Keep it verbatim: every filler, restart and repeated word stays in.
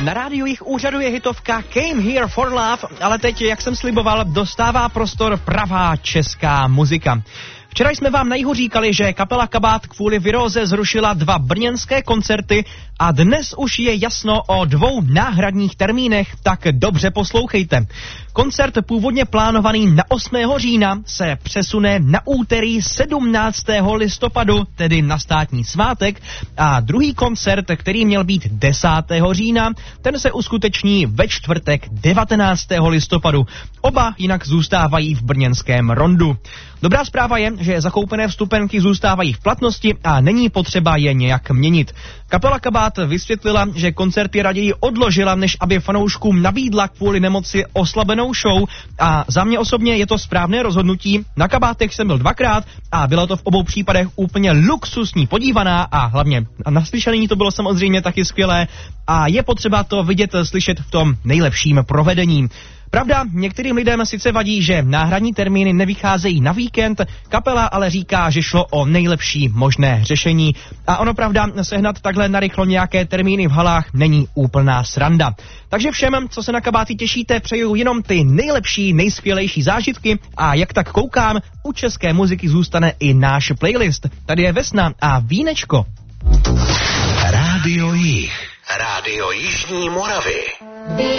Na rádiu jich úřaduje hitovka Came Here for Love, ale teď, jak jsem sliboval, dostává prostor pravá česká muzika. Včera jsme vám na jihu říkali, že kapela Kabát kvůli viróze zrušila dva brněnské koncerty a dnes už je jasno o dvou náhradních termínech, tak dobře poslouchejte. Koncert původně plánovaný na osmého října se přesune na úterý sedmnáctého listopadu, tedy na státní svátek, a druhý koncert, který měl být desátého října, ten se uskuteční ve čtvrtek devatenáctého listopadu. Oba jinak zůstávají v brněnském Rondu. Dobrá zpráva je, že zakoupené vstupenky zůstávají v platnosti a není potřeba je nějak měnit. Kapela Kabát vysvětlila, že koncerty raději odložila, než aby fanouškům nabídla kvůli nemoci oslabenou show, a za mě osobně je to správné rozhodnutí. Na Kabátech jsem byl dvakrát a bylo to v obou případech úplně luxusní podívaná a hlavně na slyšení to bylo samozřejmě taky skvělé a je potřeba to vidět, slyšet v tom nejlepším provedení. Pravda, některým lidem sice vadí, že náhradní termíny nevycházejí na víkend, kapela ale říká, že šlo o nejlepší možné řešení. A ono pravda, sehnat takhle narychlo nějaké termíny v halách není úplná sranda. Takže všem, co se na Kabáty těšíte, přeju jenom ty nejlepší, nejskvělejší zážitky a jak tak koukám, u české muziky zůstane i náš playlist. Tady je Vesna a Vínečko. Rádio Jih. Rádio Jižní Moravy.